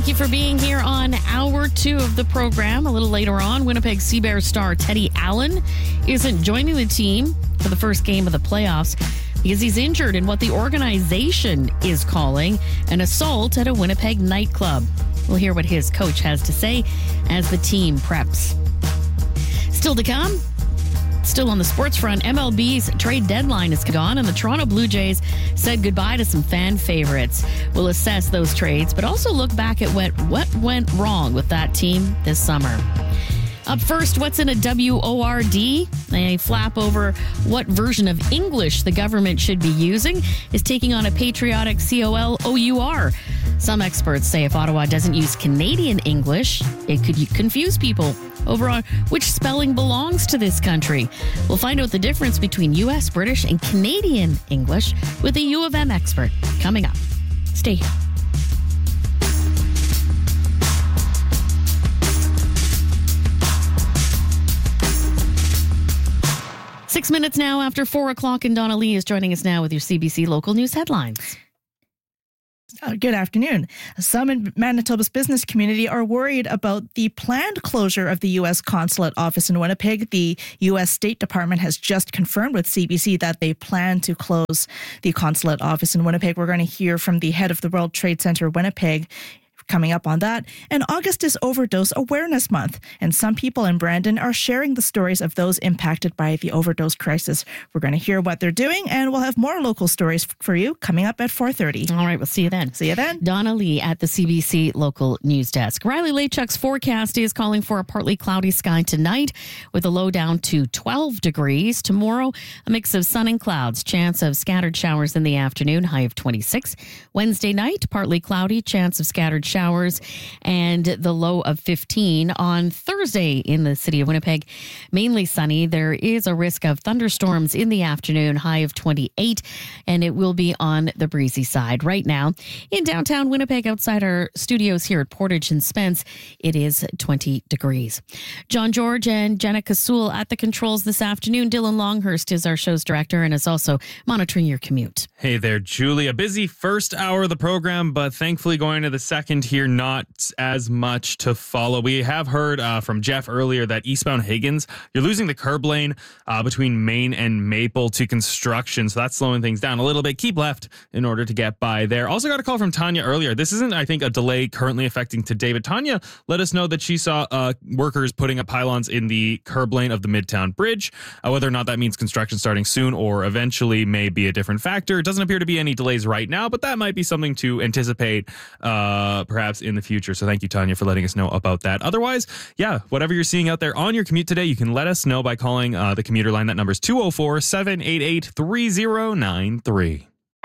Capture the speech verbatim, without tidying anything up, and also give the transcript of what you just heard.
Thank you for being here on hour two of the program. A little later on, Winnipeg Sea Bears star Teddy Allen isn't joining the team for the first game of the playoffs because he's injured in what the organization is calling an assault at a Winnipeg nightclub. We'll hear what his coach has to say as the team preps. Still to come, still on the sports front, M L B's trade deadline is gone, and the Toronto Blue Jays said goodbye to some fan favorites. We'll assess those trades, but also look back at what, what went wrong with that team this summer. Up first, what's in a W O R D? A flap over what version of English the government should be using is taking on a patriotic C O L O U R. Some experts say if Ottawa doesn't use Canadian English, it could confuse people over on which spelling belongs to this country. We'll find out the difference between U S, British, and Canadian English with a U of M expert coming up. Stay here. Six minutes now after four o'clock, and Donna Lee is joining us now with your C B C local news headlines. Uh, good afternoon. Some in Manitoba's business community are worried about the planned closure of the U S consulate office in Winnipeg. The U S State Department has just confirmed with C B C that they plan to close the consulate office in Winnipeg. We're going to hear from the head of the World Trade Center Winnipeg coming up on that. And August is Overdose Awareness Month, and some people in Brandon are sharing the stories of those impacted by the overdose crisis. We're going to hear what they're doing, and we'll have more local stories for you coming up at four thirty. All right, we'll see you then. See you then. Donna Lee at the C B C local news desk. Riley Lachuk's forecast is calling for a partly cloudy sky tonight with a low down to twelve degrees. Tomorrow, a mix of sun and clouds. Chance of scattered showers in the afternoon, high of twenty-six. Wednesday night, partly cloudy, chance of scattered showers. showers and the low of fifteen. On Thursday in the city of Winnipeg, mainly sunny. There is a risk of thunderstorms in the afternoon, high of twenty-eight, and it will be on the breezy side. Right now in downtown Winnipeg, outside our studios here at Portage and Spence, it is twenty degrees. John George and Jenna Kasul at the controls this afternoon. Dylan Longhurst is our show's director and is also monitoring your commute. Hey there, Julie. A busy first hour of the program, but thankfully going to the second here, not as much to follow. We have heard uh, from Jeff earlier that eastbound Higgins, you're losing the curb lane uh, between Main and Maple to construction, so that's slowing things down a little bit. Keep left in order to get by there. Also got a call from Tanya earlier. This isn't, I think, a delay currently affecting today, but Tanya let us know that she saw uh, workers putting up pylons in the curb lane of the Midtown Bridge. Uh, whether or not that means construction starting soon or eventually may be a different factor. It doesn't appear to be any delays right now, but that might be something to anticipate uh, perhaps in the future. So thank you, Tanya, for letting us know about that. Otherwise, yeah, whatever you're seeing out there on your commute today, you can let us know by calling uh, the commuter line. That number is two oh four, seven eight eight, three oh nine three.